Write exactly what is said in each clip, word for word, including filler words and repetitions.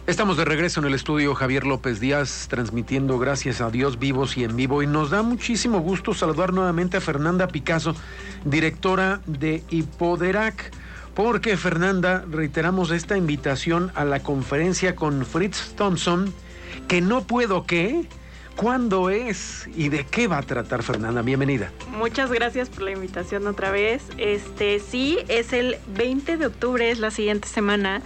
Estamos de regreso en el estudio Javier López Díaz, transmitiendo gracias a Dios vivos y en vivo, y nos da muchísimo gusto saludar nuevamente a Fernanda Picazo, directora de Hipoderac, porque Fernanda, reiteramos esta invitación a la conferencia con Fritz Thompson, que no puedo qué, ¿cuándo es y de qué va a tratar? Fernanda, bienvenida. Muchas gracias por la invitación otra vez. Este sí, es el veinte de octubre, es la siguiente semana,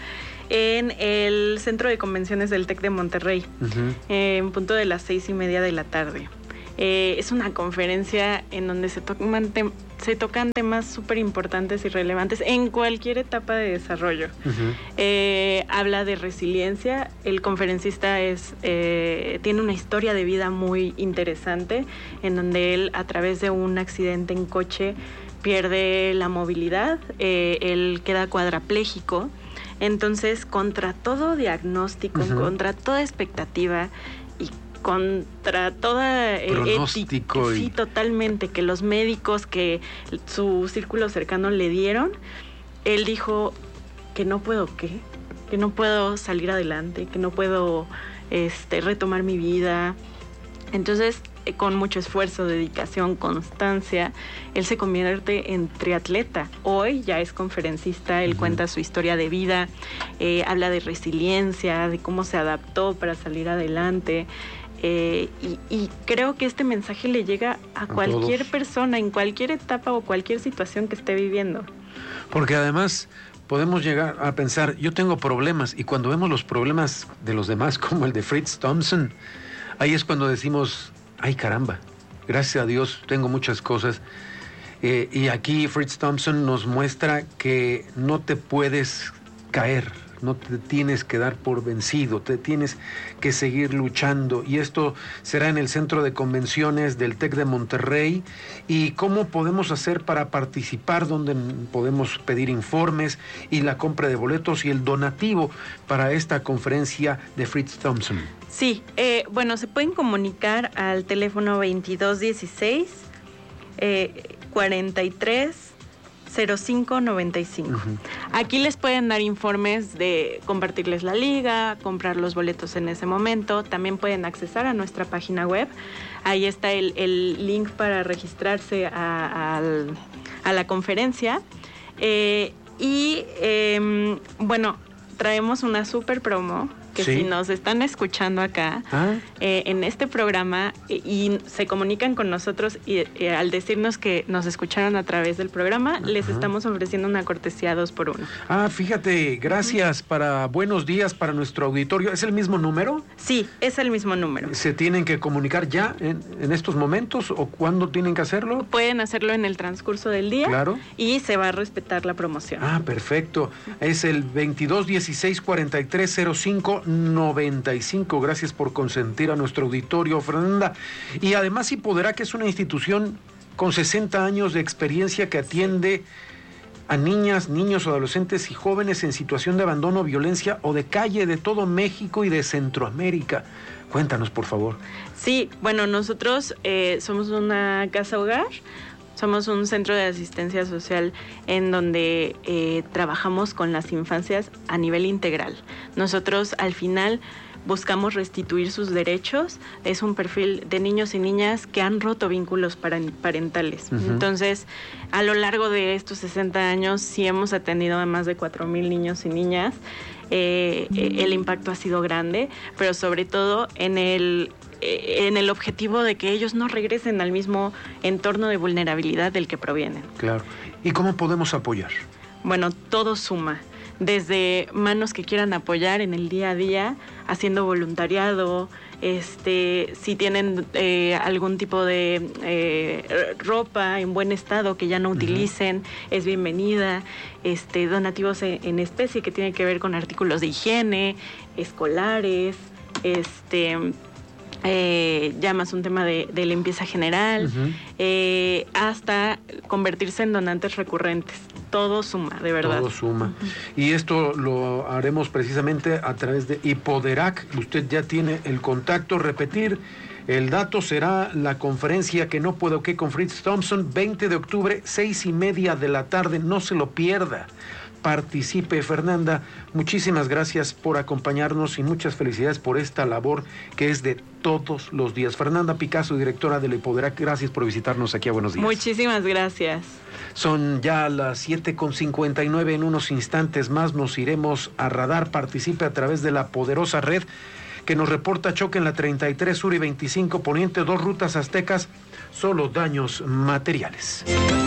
en el Centro de Convenciones del TEC de Monterrey, uh-huh. eh, en punto de las seis y media de la tarde. Eh, es una conferencia en donde se tocan, te- se tocan temas súper importantes y relevantes en cualquier etapa de desarrollo. Uh-huh. Eh, habla de resiliencia. El conferencista es, eh, tiene una historia de vida muy interesante, en donde él, a través de un accidente en coche, pierde la movilidad. Eh, él queda cuadraplégico. Entonces, contra todo diagnóstico, uh-huh. contra toda expectativa y contra toda pronóstico ética, y... sí, totalmente, que los médicos que su círculo cercano le dieron, él dijo que no puedo qué, que no puedo salir adelante, que no puedo este, retomar mi vida. Entonces, con mucho esfuerzo, dedicación, constancia, él se convierte en triatleta. Hoy ya es conferencista, él uh-huh. cuenta su historia de vida, eh, habla de resiliencia, de cómo se adaptó para salir adelante. Eh, y, y creo que este mensaje le llega a, a cualquier todos. persona, en cualquier etapa o cualquier situación que esté viviendo. Porque además podemos llegar a pensar, yo tengo problemas, y cuando vemos los problemas de los demás, como el de Fritz Thompson, ahí es cuando decimos, ay caramba, gracias a Dios tengo muchas cosas. Eh, y aquí Fritz Thompson nos muestra que no te puedes caer, no te tienes que dar por vencido, te tienes que seguir luchando. Y esto será en el Centro de Convenciones del TEC de Monterrey. ¿Y cómo podemos hacer para participar? ¿Dónde podemos pedir informes y la compra de boletos y el donativo para esta conferencia de Fritz Thompson? Sí, eh, bueno, se pueden comunicar al teléfono veintidós dieciséis, eh, cuarenta y tres, cero cinco noventa y cinco. Uh-huh. Aquí les pueden dar informes de compartirles la liga, comprar los boletos en ese momento. También pueden accesar a nuestra página web. Ahí está el, el link para registrarse a, a, a la conferencia. Eh, y eh, bueno, traemos una super promo que ¿sí? si nos están escuchando acá ¿ah? eh, en este programa y, y se comunican con nosotros y eh, al decirnos que nos escucharon a través del programa, uh-huh. les estamos ofreciendo una cortesía dos por uno. Ah, fíjate, gracias. Uh-huh. Para buenos días para nuestro auditorio. ¿Es el mismo número? Sí, es el mismo número. ¿Se tienen que comunicar ya en, en estos momentos o cuándo tienen que hacerlo? Pueden hacerlo en el transcurso del día. Claro. Y se va a respetar la promoción. Ah, perfecto. Es el veintidós dieciséis cuarenta y tres cero cinco noventa y cinco. Gracias por consentir a nuestro auditorio, Fernanda. Y además Hipoderac es una institución con sesenta años de experiencia que atiende a niñas, niños, adolescentes y jóvenes en situación de abandono, violencia o de calle de todo México y de Centroamérica. Cuéntanos, por favor. Sí, bueno, nosotros eh, somos una casa hogar. Somos un centro de asistencia social en donde eh, trabajamos con las infancias a nivel integral. Nosotros al final buscamos restituir sus derechos. Es un perfil de niños y niñas que han roto vínculos parentales. Uh-huh. Entonces, a lo largo de estos sesenta años, sí hemos atendido a más de cuatro mil niños y niñas. Eh, uh-huh. El impacto ha sido grande, pero sobre todo en el... en el objetivo de que ellos no regresen al mismo entorno de vulnerabilidad del que provienen. Claro. ¿Y cómo podemos apoyar? Bueno, todo suma. Desde manos que quieran apoyar en el día a día, haciendo voluntariado, este, si tienen eh, algún tipo de eh, ropa en buen estado que ya no utilicen, uh-huh. es bienvenida. Este, donativos en, en especie que tienen que ver con artículos de higiene, escolares, este... Eh, ya más un tema de, de limpieza general, uh-huh. eh, hasta convertirse en donantes recurrentes. Todo suma, de verdad. Todo suma. Uh-huh. Y esto lo haremos precisamente a través de Hipoderac. Usted ya tiene el contacto. Repetir, el dato será la conferencia que no puedo que con Fritz Thompson, veinte de octubre, seis y media de la tarde. No se lo pierda. participe. Fernanda, muchísimas gracias por acompañarnos y muchas felicidades por esta labor que es de todos los días. Fernanda Picazo, directora de la Hipoderac, gracias por visitarnos aquí a Buenos Días. Muchísimas gracias. Son ya las siete con cincuenta y nueve. En unos instantes más nos iremos a Radar. Participe a través de la poderosa red que nos reporta choque en la treinta y tres Sur y veinticinco Poniente, dos rutas aztecas, solo daños materiales.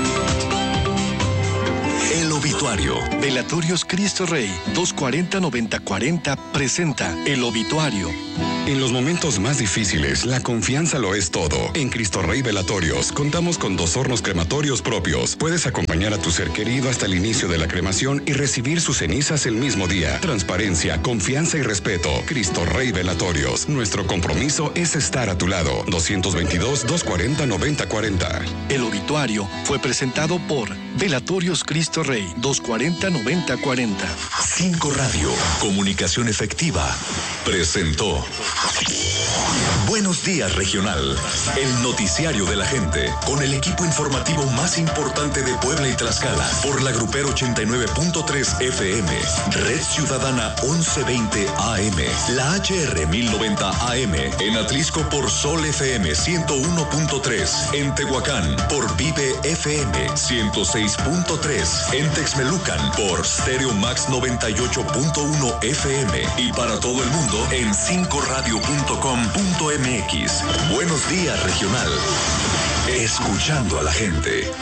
El Obituario. Velatorios Cristo Rey dos cuarenta noventa cuarenta presenta El Obituario. En los momentos más difíciles, la confianza lo es todo. En Cristo Rey Velatorios contamos con dos hornos crematorios propios. Puedes acompañar a tu ser querido hasta el inicio de la cremación y recibir sus cenizas el mismo día. Transparencia, confianza y respeto. Cristo Rey Velatorios. Nuestro compromiso es estar a tu lado. doscientos veintidós, doscientos cuarenta, noventa cuarenta. El Obituario fue presentado por Velatorios Cristo Rey dos cuarenta noventa cuarenta. Cinco Radio, comunicación efectiva, presentó Buenos Días Regional, el noticiario de la gente, con el equipo informativo más importante de Puebla y Tlaxcala, por la Grupero ochenta y nueve punto tres F M, Red Ciudadana once veinte A M, la H R mil noventa A M, en Atlisco por Sol F M ciento uno punto tres, en Tehuacán por Vive F M ciento seis punto tres, en Texmelucan por Stereo Max noventa y ocho punto uno F M y para todo el mundo en cinco radio punto com punto m x. Buenos Días Regional. Escuchando a la gente.